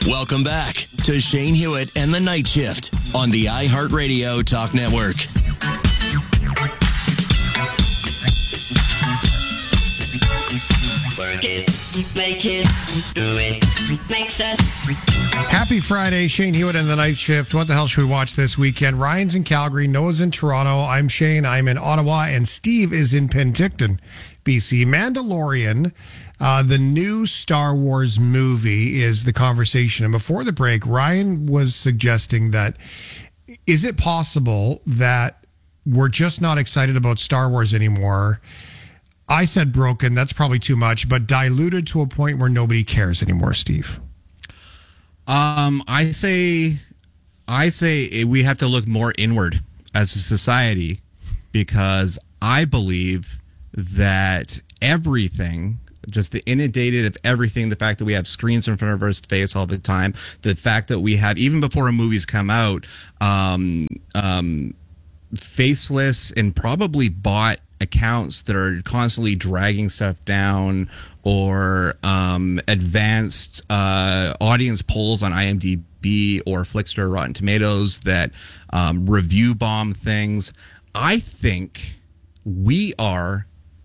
Welcome back to Shane Hewitt and the Night Shift on the iHeartRadio Talk Network. Work it, make it, do it, makes us. Happy Friday, Shane Hewitt and the Night Shift. What the hell should we watch this weekend? Ryan's in Calgary, Noah's in Toronto, I'm Shane, I'm in Ottawa, and Steve is in Penticton, BC. Mandalorian, the new Star Wars movie, is the conversation. And before the break, Ryan was suggesting that, is it possible that we're just not excited about Star Wars anymore? I said broken, that's probably too much, but diluted to a point where nobody cares anymore, Steve. I say we have to look more inward as a society, because I believe that everything, just the inundated of everything, the fact that we have screens in front of our face all the time, the fact that we have, even before movies come out, faceless and probably bought accounts that are constantly dragging stuff down, or advanced audience polls on IMDb or Flickster or Rotten Tomatoes that review bomb things. I think we are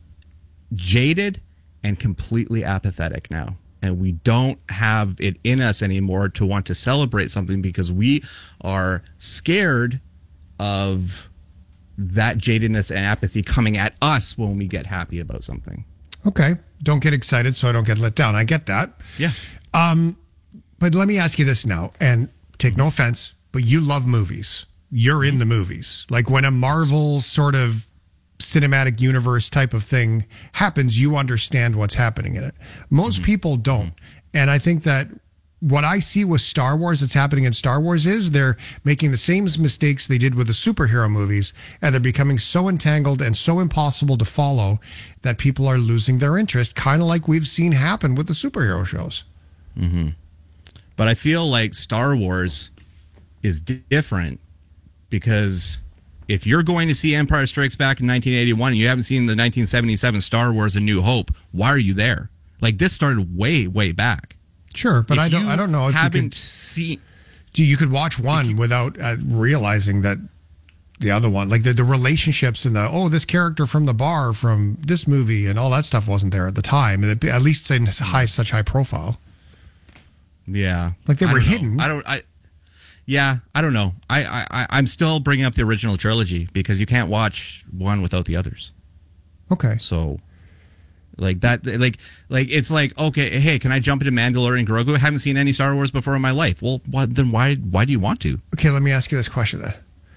jaded and completely apathetic now. And we don't have it in us anymore to want to celebrate something, because we are scared of that jadedness and apathy coming at us when we get happy about something. Okay. Don't get excited so I don't get let down. I get that. Yeah. But let me ask you this now, and take no offense, but you love movies. You're in the movies. Like when a Marvel sort of cinematic universe type of thing happens, you understand what's happening in it. Most people don't. And I think that what I see with Star Wars that's happening in Star Wars is they're making the same mistakes they did with the superhero movies, and they're becoming so entangled and so impossible to follow that people are losing their interest, kind of like we've seen happen with the superhero shows. Mm-hmm. But I feel like Star Wars is different, because if you're going to see Empire Strikes Back in 1981 and you haven't seen the 1977 Star Wars A New Hope, why are you there? Like, this started way, way back. Sure, but I don't know if haven't seen. You could watch one without realizing that the other one, like the relationships and this character from the bar from this movie and all that stuff wasn't there at the time, at least in such high profile. Yeah, like they were hidden. I don't know. I'm still bringing up the original trilogy, because you can't watch one without the others. Okay, so. Like that, like it's like, okay, hey, can I jump into Mandalorian and Grogu? I haven't seen any Star Wars before in my life. Well, then why do you want to? Okay, let me ask you this question then.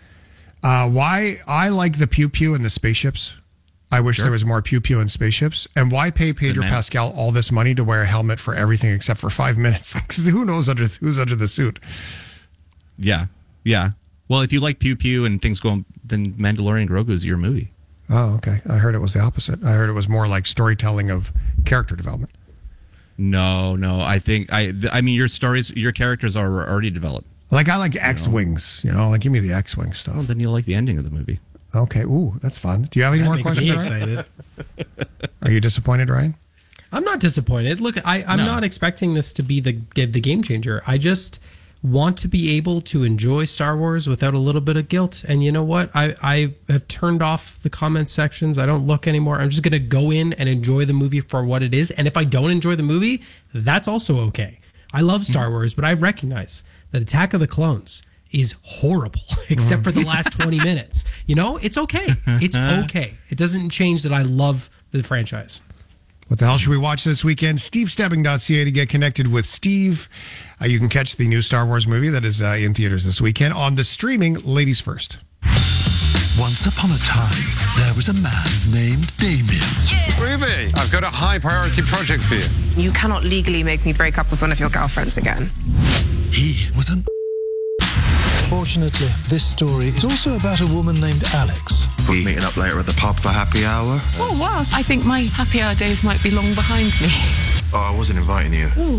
Why I like the pew pew and the spaceships. I wish there was more pew pew and spaceships. And why pay Pedro Pascal all this money to wear a helmet for everything except for 5 minutes? Because who knows who's under the suit? Yeah. Well, if you like pew pew and things going, then Mandalorian and Grogu is your movie. Oh, okay. I heard it was the opposite. I heard it was more like storytelling of character development. No. I mean, your characters are already developed. Like, I like X-Wings, like, give me the X-Wing stuff. Oh, then you'll like the ending of the movie. Okay. Ooh, that's fun. Do you have any more questions, Ryan? Are you disappointed, Ryan? I'm not disappointed. Look, I'm not expecting this to be the game changer. I just want to be able to enjoy Star Wars without a little bit of guilt. And you know what? I have turned off the comment sections. I don't look anymore. I'm just going to go in and enjoy the movie for what it is. And if I don't enjoy the movie, that's also okay. I love Star Wars, but I recognize that Attack of the Clones is horrible, except for the last 20 minutes. It's okay. It's okay. It doesn't change that I love the franchise. What the hell should we watch this weekend? SteveStebbing.ca to get connected with Steve. You can catch the new Star Wars movie that is in theaters this weekend on the streaming Ladies First. Once upon a time, there was a man named Damien. Yeah. Ruby, I've got a high priority project for you. You cannot legally make me break up with one of your girlfriends again. He was an... Fortunately, this story is also about a woman named Alex. We're meeting up later at the pub for happy hour. Oh, wow. I think my happy hour days might be long behind me. Oh, I wasn't inviting you. Ooh.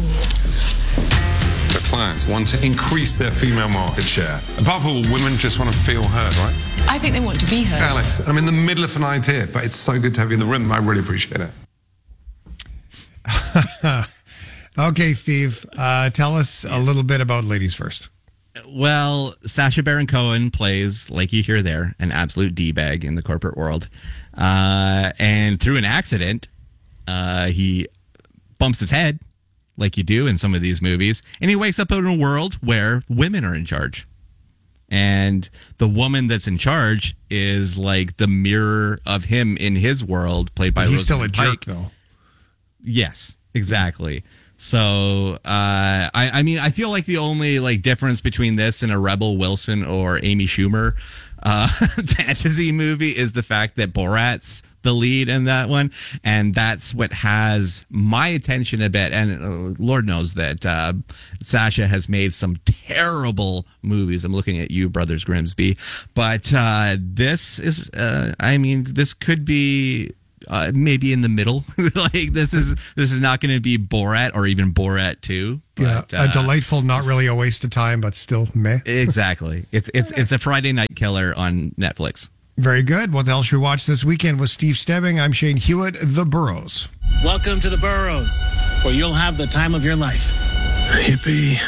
The clients want to increase their female market share. Above all, women just want to feel heard, right? I think they want to be heard. Alex, I'm in the middle of an idea, but it's so good to have you in the room. I really appreciate it. Okay, Steve, tell us a little bit about Ladies First. Well, Sacha Baron Cohen plays, like you hear there, an absolute D-bag in the corporate world. And through an accident, he bumps his head, like you do in some of these movies, and he wakes up in a world where women are in charge. And the woman that's in charge is like the mirror of him in his world, played by He's still a Rosamund Pike. jerk, though. Yes, exactly. So, I mean, I feel like the only like difference between this and a Rebel Wilson or Amy Schumer fantasy movie is the fact that Borat's the lead in that one, and that's what has my attention a bit. And Lord knows that Sacha has made some terrible movies. I'm looking at you, Brothers Grimsby, but this is, I mean, this could be. Maybe in the middle. Like this is not going to be Borat or even Borat 2. But, a delightful, not really a waste of time, but still meh. Exactly. It's a Friday night killer on Netflix. Very good. What else should we watch this weekend with Steve Stebbing? I'm Shane Hewitt, The Burrows. Welcome to The Burrows, where you'll have the time of your life. Hippie.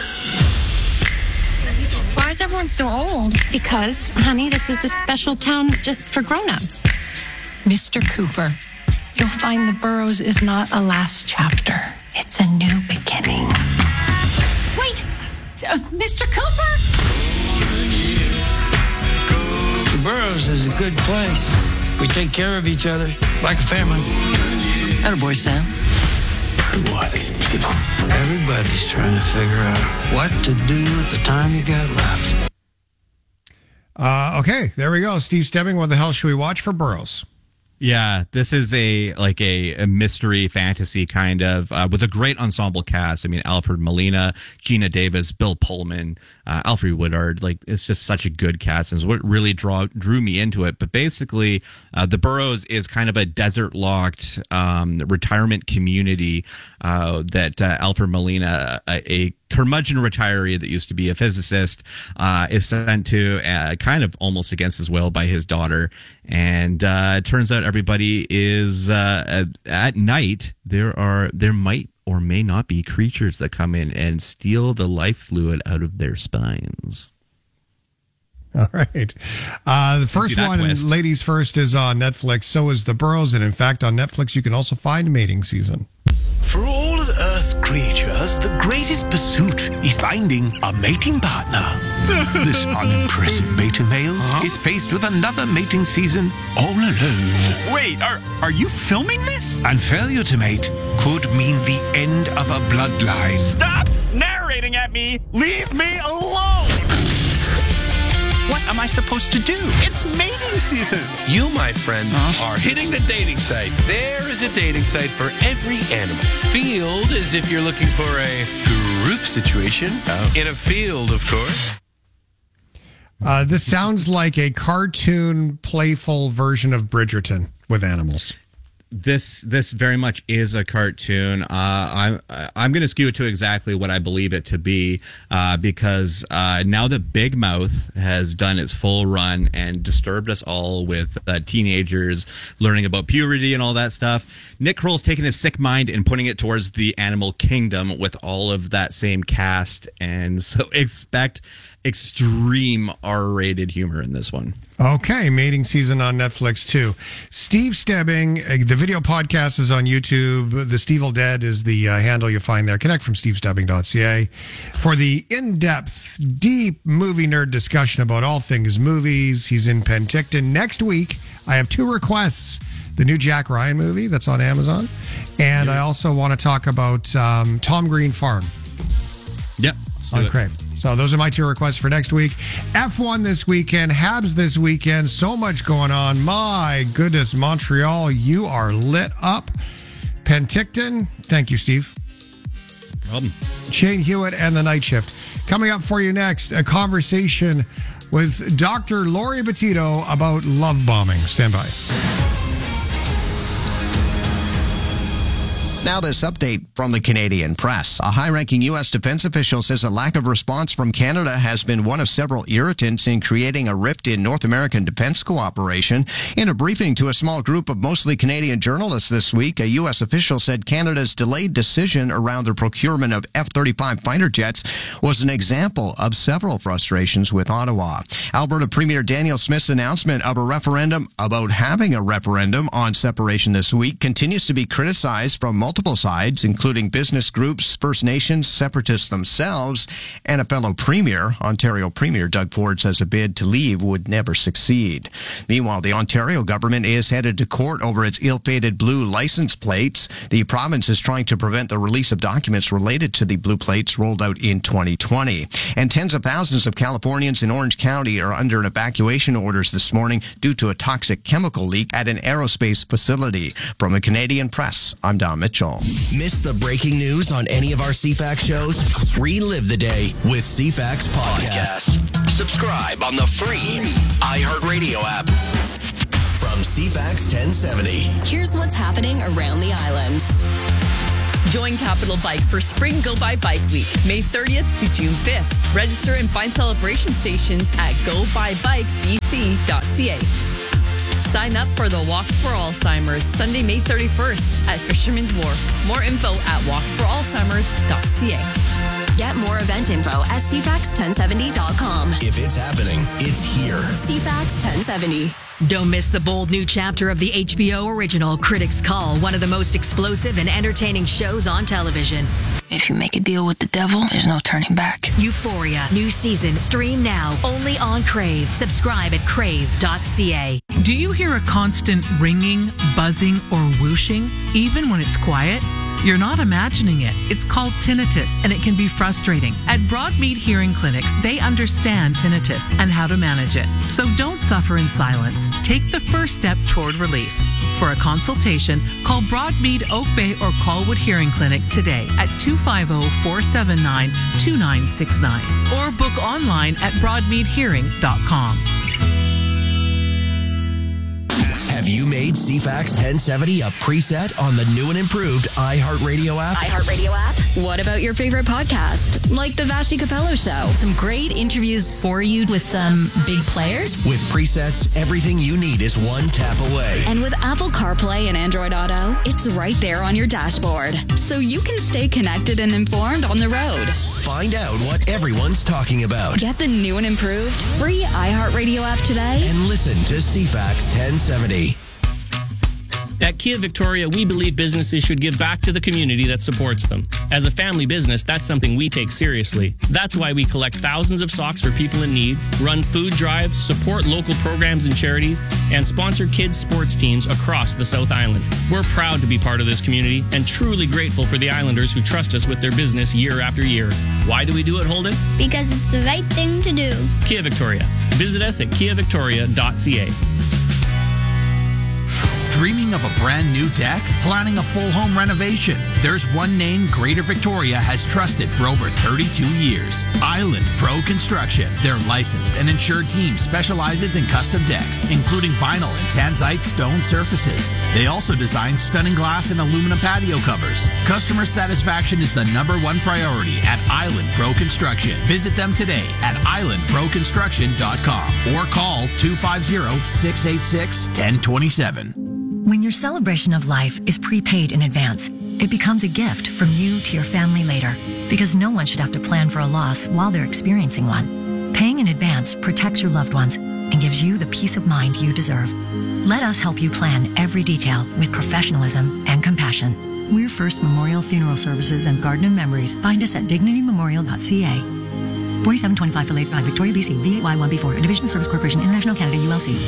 Why is everyone so old? Because, honey, this is a special town just for grown-ups. Mr. Cooper, you'll find The Burrows is not a last chapter. It's a new beginning. Wait! Mr. Cooper? The Burrows is a good place. We take care of each other like a family. Attaboy, Sam. Who are these people? Everybody's trying to figure out what to do with the time you got left. Okay, there we go. Steve Stebbing, what the hell should we watch for Burrows? Yeah, this is a mystery fantasy kind of with a great ensemble cast. I mean, Alfred Molina, Gina Davis, Bill Pullman, Alfred Woodard. Like, it's just such a good cast, and it's what really drew me into it. But basically, The Burrows is kind of a desert-locked retirement community that Alfred Molina, a curmudgeon retiree that used to be a physicist, is sent to kind of almost against his will by his daughter. And it turns out everybody is at night. There might or may not be creatures that come in and steal the life fluid out of their spines. All right. The first one, Ladies First, is on Netflix. So is The Burrows. And in fact, on Netflix, you can also find Mating Season. For all of Earth's creatures, the greatest pursuit is finding a mating partner. This unimpressive beta male is faced with another mating season all alone. Wait, are you filming this? And failure to mate could mean the end of a bloodline. Stop narrating at me! Leave me alone! What am I supposed to do? It's mating season. You, my friend, are hitting the dating sites. There is a dating site for every animal. Field is if you're looking for a group situation. In a field, of course. This sounds like a cartoon, playful version of Bridgerton with animals. This very much is a cartoon. I'm going to skew it to exactly what I believe it to be, because now that Big Mouth has done its full run and disturbed us all with teenagers learning about puberty and all that stuff, Nick Kroll's taken his sick mind and putting it towards the animal kingdom with all of that same cast, and so expect extreme R-rated humor in this one. Okay, Mating Season on Netflix too. Steve Stebbing, the video podcast is on YouTube. The Steve Dead is the handle you find there. Connect from stevestebbing.ca for the in-depth, deep movie nerd discussion about all things movies. He's in Penticton. Next week, I have two requests. The new Jack Ryan movie that's on Amazon. And I also want to talk about Tom Green Farm. Yep. On Crave. So those are my two requests for next week. F1 this weekend, Habs this weekend. So much going on. My goodness, Montreal, you are lit up. Penticton, thank you, Steve. No problem. Shane Hewitt and the Night Shift. Coming up for you next, a conversation with Dr. Lori Betito about love bombing. Stand by. Now this update from the Canadian Press. A high-ranking U.S. defense official says a lack of response from Canada has been one of several irritants in creating a rift in North American defense cooperation. In a briefing to a small group of mostly Canadian journalists this week, a U.S. official said Canada's delayed decision around the procurement of F-35 fighter jets was an example of several frustrations with Ottawa. Alberta Premier Danielle Smith's announcement of a referendum about having a referendum on separation this week continues to be criticized from multiple sides, including business groups, First Nations, separatists themselves, and a fellow premier. Ontario Premier Doug Ford says a bid to leave would never succeed. Meanwhile, the Ontario government is headed to court over its ill-fated blue license plates. The province is trying to prevent the release of documents related to the blue plates rolled out in 2020. And tens of thousands of Californians in Orange County are under evacuation orders this morning due to a toxic chemical leak at an aerospace facility. From the Canadian Press, I'm Don Mitchell. Miss the breaking news on any of our CFAX shows? Relive the day with CFAX Podcast. Subscribe on the free iHeartRadio app. From CFAX 1070. Here's what's happening around the island. Join Capital Bike for Spring Go By Bike Week, May 30th to June 5th. Register and find celebration stations at gobuybikebc.ca. Sign up for the Walk for Alzheimer's Sunday, May 31st at Fisherman's Wharf. More info at walkforalzheimers.ca. Get more event info at cfax1070.com. If it's happening, it's here. CFAX 1070. Don't miss the bold new chapter of the HBO original Critics Call, one of the most explosive and entertaining shows on television. If you make a deal with the devil, there's no turning back. Euphoria, new season, stream now, only on Crave. Subscribe at crave.ca. Do you hear a constant ringing, buzzing, or whooshing, even when it's quiet? You're not imagining it. It's called tinnitus, and it can be frustrating. At Broadmead Hearing Clinics, they understand tinnitus and how to manage it. So don't suffer in silence. Take the first step toward relief. For a consultation, call Broadmead Oak Bay or Colwood Hearing Clinic today at 250-479-2969 or book online at broadmeadhearing.com. Have you made CFAX 1070 a preset on the new and improved iHeartRadio app? iHeartRadio app? What about your favorite podcast, like The Vashi Capello Show? Some great interviews for you with some big players. With presets, everything you need is one tap away. And with Apple CarPlay and Android Auto, it's right there on your dashboard, so you can stay connected and informed on the road. Find out what everyone's talking about. Get the new and improved free iHeartRadio app today. And listen to CFAX 1070. At Kia Victoria, we believe businesses should give back to the community that supports them. As a family business, that's something we take seriously. That's why we collect thousands of socks for people in need, run food drives, support local programs and charities, and sponsor kids' sports teams across the South Island. We're proud to be part of this community and truly grateful for the Islanders who trust us with their business year after year. Why do we do it, Holden? Because it's the right thing to do. Kia Victoria. Visit us at kiavictoria.ca. Dreaming of a brand new deck? Planning a full home renovation? There's one name Greater Victoria has trusted for over 32 years. Island Pro Construction. Their licensed and insured team specializes in custom decks, including vinyl and tanzite stone surfaces. They also design stunning glass and aluminum patio covers. Customer satisfaction is the #1 priority at Island Pro Construction. Visit them today at islandproconstruction.com or call 250-686-1027. When your celebration of life is prepaid in advance, it becomes a gift from you to your family later, because no one should have to plan for a loss while they're experiencing one. Paying in advance protects your loved ones and gives you the peace of mind you deserve. Let us help you plan every detail with professionalism and compassion. We're First Memorial Funeral Services and Garden of Memories. Find us at dignitymemorial.ca. 4725 Fillets Drive, Victoria, BC, VY1B4, a division of Service Corporation International Canada, ULC.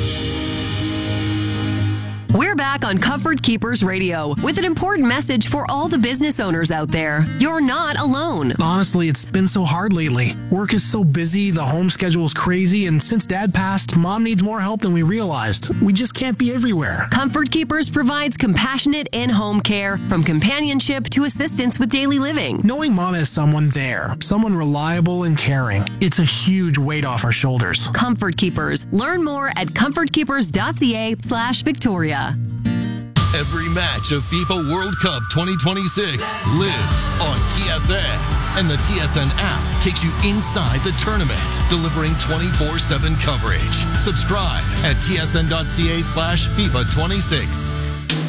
We're back on Comfort Keepers Radio with an important message for all the business owners out there. You're not alone. Honestly, it's been so hard lately. Work is so busy, the home schedule is crazy, and since Dad passed, Mom needs more help than we realized. We just can't be everywhere. Comfort Keepers provides compassionate in-home care, from companionship to assistance with daily living. Knowing Mom has someone there, someone reliable and caring, it's a huge weight off our shoulders. Comfort Keepers. Learn more at comfortkeepers.ca/Victoria. Every match of FIFA World Cup 2026 lives on TSN. And the TSN app takes you inside the tournament, delivering 24/7 coverage. Subscribe at tsn.ca/FIFA26.